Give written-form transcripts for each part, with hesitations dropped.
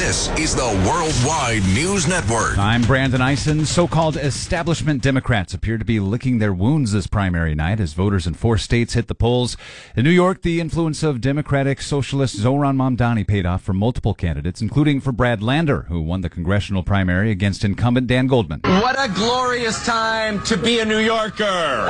This is the Worldwide News Network. I'm Brandon Eisen. So-called establishment Democrats appear to be licking their wounds this primary night as voters in 4 states hit the polls. In New York, the influence of Democratic Socialist Zohran Mamdani paid off for multiple candidates, including for Brad Lander, who won the congressional primary against incumbent Dan Goldman. What a glorious time to be a New Yorker.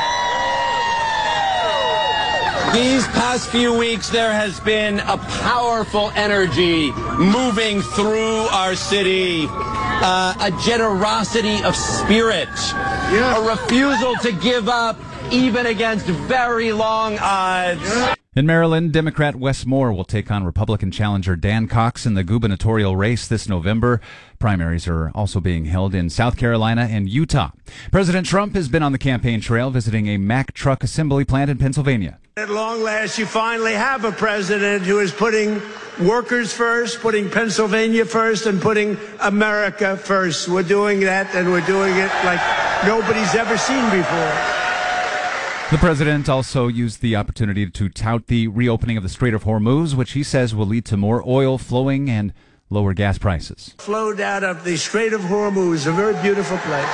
These past few weeks, there has been a powerful energy moving through our city, a generosity of spirit, a refusal to give up even against very long odds. In Maryland, Democrat Wes Moore will take on Republican challenger Dan Cox in the gubernatorial race this November. Primaries are also being held in South Carolina and Utah. President Trump has been on the campaign trail visiting a Mack truck assembly plant in Pennsylvania. At long last, you finally have a president who is putting workers first, putting Pennsylvania first, and putting America first. We're doing that, and we're doing it like nobody's ever seen before. The president also used the opportunity to tout the reopening of the Strait of Hormuz, which he says will lead to more oil flowing and lower gas prices. Flowed out of the Strait of Hormuz, a very beautiful place.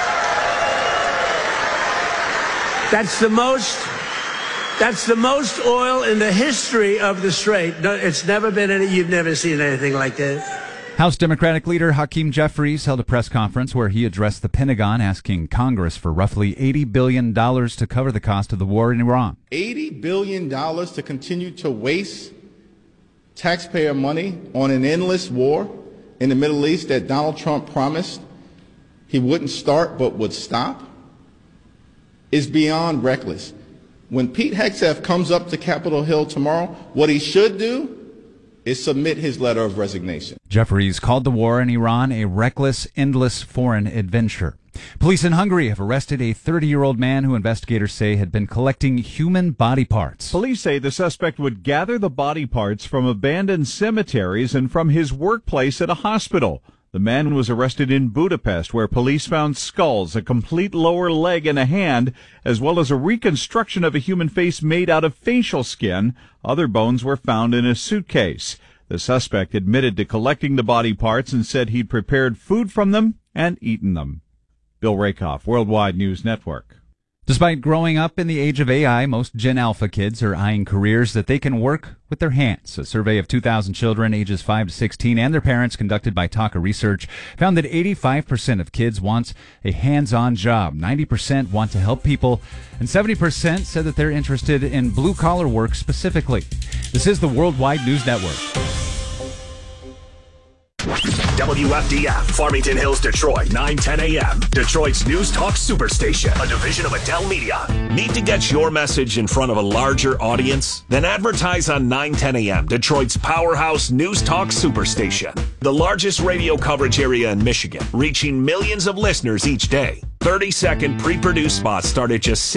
That's the most oil in the history of the Strait. No, it's never been you've never seen anything like this. House Democratic leader Hakeem Jeffries held a press conference where he addressed the Pentagon, asking Congress for roughly $80 billion to cover the cost of the war in Iran. $80 billion to continue to waste taxpayer money on an endless war in the Middle East that Donald Trump promised he wouldn't start but would stop is beyond reckless. When Pete Hegseth comes up to Capitol Hill tomorrow, what he should do is submit his letter of resignation. Jeffries called the war in Iran a reckless, endless foreign adventure. Police in Hungary have arrested a 30-year-old man who investigators say had been collecting human body parts. Police say the suspect would gather the body parts from abandoned cemeteries and from his workplace at a hospital. The man was arrested in Budapest, where police found skulls, a complete lower leg and a hand, as well as a reconstruction of a human face made out of facial skin. Other bones were found in a suitcase. The suspect admitted to collecting the body parts and said he'd prepared food from them and eaten them. Bill Rakoff, Worldwide News Network. Despite growing up in the age of AI, most Gen Alpha kids are eyeing careers that they can work with their hands. A survey of 2,000 children ages 5 to 16 and their parents conducted by Taka Research found that 85% of kids want a hands-on job. 90% want to help people, and 70% said that they're interested in blue-collar work specifically. This is the Worldwide News Network. WFDF, Farmington Hills, Detroit, 9:10 a.m. Detroit's News Talk Superstation, a division of Adele Media. Need to get your message in front of a larger audience? Then advertise on 9:10 a.m. Detroit's powerhouse News Talk Superstation, the largest radio coverage area in Michigan, reaching millions of listeners each day. 30-second pre-produced spots start at just